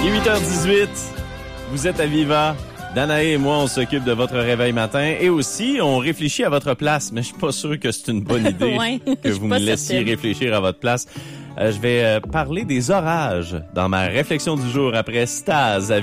Il est 8h18. Vous êtes à Viva. Danae et moi, on s'occupe de votre réveil matin et aussi, on réfléchit à votre place. Mais je suis pas sûr que c'est une bonne idée Ouais, que vous me laissiez réfléchir à votre place. Je vais parler des orages dans ma réflexion du jour après Stase à